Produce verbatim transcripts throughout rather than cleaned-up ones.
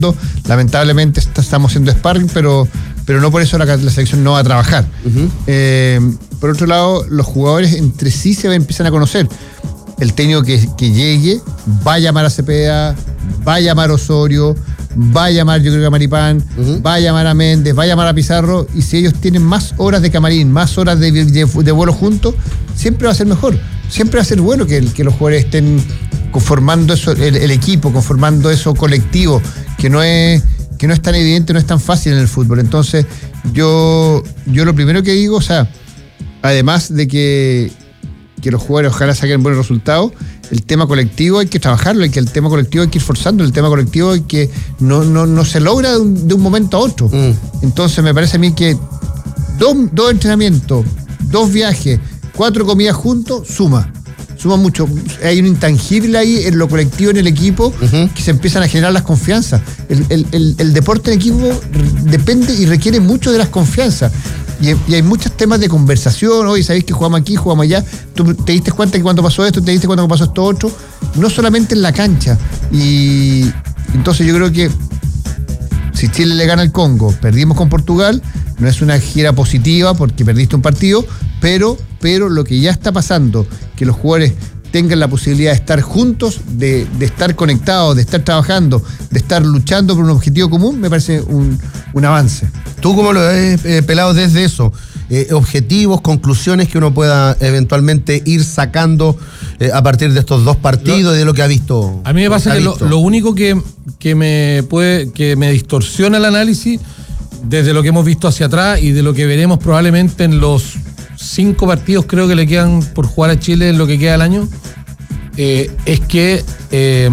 lamentablemente está, estamos haciendo sparring, pero, pero no por eso la, la selección no va a trabajar. Uh-huh. Eh, por otro lado, los jugadores entre sí se empiezan a conocer. El técnico que, que llegue va a llamar a Cepeda, va a llamar a Osorio, va a llamar, yo creo que a Maripán, uh-huh. va a llamar a Méndez, va a llamar a Pizarro, y si ellos tienen más horas de camarín, más horas de, de, de vuelo juntos, siempre va a ser mejor. Siempre va a ser bueno que, que los jugadores estén conformando eso, el, el equipo, conformando eso colectivo, que no es que no es tan evidente, no es tan fácil en el fútbol. Entonces, yo, yo lo primero que digo, o sea, además de que, que los jugadores ojalá saquen buenos resultados, el tema colectivo hay que trabajarlo, hay que el tema colectivo hay que ir forzando, el tema colectivo hay que no, no, no se logra de un, de un momento a otro. Mm. Entonces, me parece a mí que dos, dos entrenamientos, dos viajes, cuatro comidas juntos, suma. Suma mucho. Hay un intangible ahí en lo colectivo, en el equipo, uh-huh. que se empiezan a generar las confianzas. El, el, el, el deporte en equipo depende y requiere mucho de las confianzas. Y, y hay muchos temas de conversación. Hoy sabéis que jugamos aquí, jugamos allá. Tú te diste cuenta que cuando pasó esto, te diste cuenta que pasó esto otro. No solamente en la cancha. Y entonces yo creo que si Chile le gana al Congo, perdimos con Portugal, no es una gira positiva porque perdiste un partido, pero, pero lo que ya está pasando, que los jugadores tengan la posibilidad de estar juntos, de, de estar conectados, de estar trabajando, de estar luchando por un objetivo común, me parece un, un avance. ¿Tú cómo lo ves, eh, Pelado, desde eso? Eh, objetivos, conclusiones que uno pueda eventualmente ir sacando eh, a partir de estos dos partidos lo, y de lo que ha visto. A mí me pasa que, que lo, lo único que, que me puede, que me distorsiona el análisis desde lo que hemos visto hacia atrás y de lo que veremos probablemente en los cinco partidos creo que le quedan por jugar a Chile en lo que queda del año, eh, es que eh,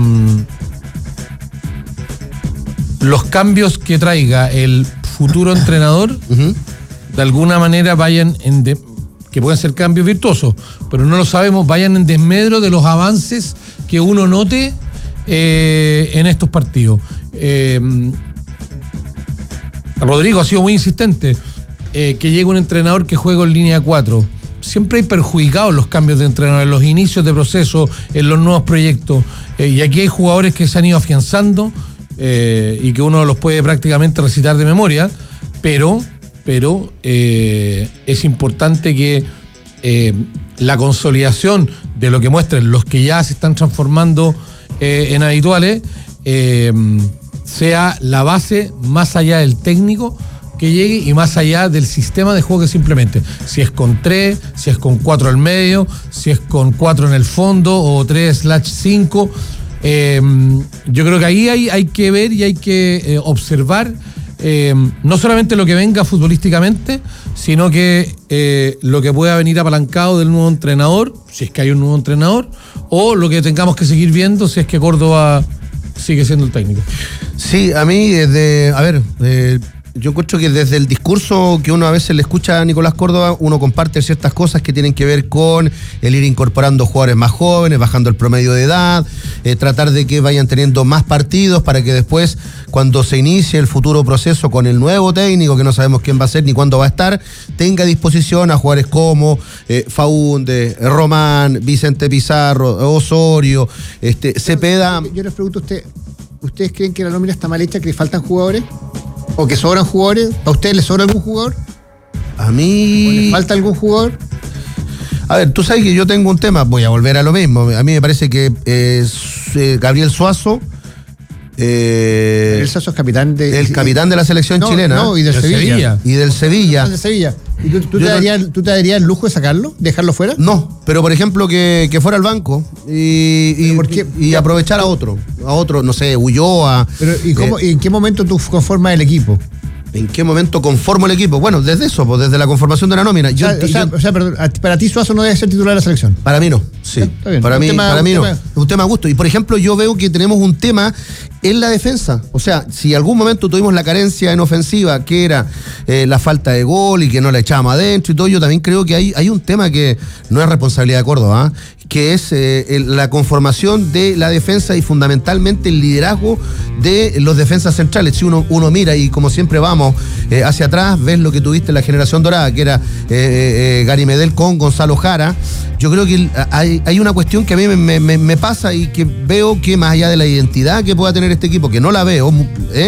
los cambios que traiga el futuro entrenador uh-huh. de alguna manera vayan en de, que pueden ser cambios virtuosos, pero no lo sabemos, vayan en desmedro de los avances que uno note eh, en estos partidos. Eh, Rodrigo ha sido muy insistente, eh, que llegue un entrenador que juegue en línea cuatro. Siempre hay perjudicados los cambios de entrenador, en los inicios de proceso, en los nuevos proyectos, eh, y aquí hay jugadores que se han ido afianzando eh, y que uno los puede prácticamente recitar de memoria, pero, pero eh, es importante que eh, la consolidación de lo que muestren los que ya se están transformando eh, en habituales eh, sea la base más allá del técnico que llegue y más allá del sistema de juego que simplemente, si es con tres, si es con cuatro al medio, si es con cuatro en el fondo o tres slash cinco, eh, yo creo que ahí hay, hay que ver y hay que eh, observar eh, no solamente lo que venga futbolísticamente, sino que eh, lo que pueda venir apalancado del nuevo entrenador, si es que hay un nuevo entrenador, o lo que tengamos que seguir viendo si es que Córdoba sigue siendo el técnico. Sí, a mí, desde, a ver, eh, yo encuentro que desde el discurso que uno a veces le escucha a Nicolás Córdoba, uno comparte ciertas cosas que tienen que ver con el ir incorporando jugadores más jóvenes, bajando el promedio de edad, eh, tratar de que vayan teniendo más partidos para que después, cuando se inicie el futuro proceso con el nuevo técnico, que no sabemos quién va a ser ni cuándo va a estar, tenga a disposición a jugadores como eh, Faúndez, Román, Vicente Pizarro, Osorio, este, Cepeda. Yo les pregunto a usted, ¿ustedes creen que la nómina está mal hecha, que le faltan jugadores? ¿O que sobran jugadores? ¿A ustedes les sobra algún jugador? A mí... ¿O les falta algún jugador? A ver, tú sabes que yo tengo un tema, voy a volver a lo mismo. A mí me parece que eh, Gabriel Suazo... Eh, Gabriel Suazo es capitán de... El capitán de la selección no, chilena. No, y del Sevilla. Sevilla. Y del Sevilla. De Sevilla. ¿Y tú, tú, te darías, no, ¿Tú te darías el lujo de sacarlo? ¿Dejarlo fuera? No, pero por ejemplo que, que fuera al banco y, y, y aprovechar a otro, a otro, no sé, Ulloa. Pero ¿y, cómo, eh, ¿y en qué momento tú conformas el equipo? ¿En qué momento conformo el equipo? Bueno, desde eso, pues desde la conformación de la nómina. Yo, o sea, o sea, yo, o sea perdón, para ti Suazo no debe ser titular de la selección. Para mí no, sí. Está bien. Para mí, tema, para mí no. Es un tema a gusto. Y por ejemplo, yo veo que tenemos un tema en la defensa. O sea, si algún momento tuvimos la carencia en ofensiva, que era eh, la falta de gol y que no la echábamos adentro y todo, yo también creo que hay, hay un tema que no es responsabilidad de Córdoba, ¿eh? que es eh, el, la conformación de la defensa y fundamentalmente el liderazgo de los defensas centrales. Si uno, uno mira y como siempre vamos eh, hacia atrás, ves lo que tuviste en la generación dorada, que era eh, eh, Gary Medel con Gonzalo Jara. Yo creo que hay, hay una cuestión que a mí me, me, me pasa y que veo que más allá de la identidad que pueda tener este equipo, que no la veo, ¿eh?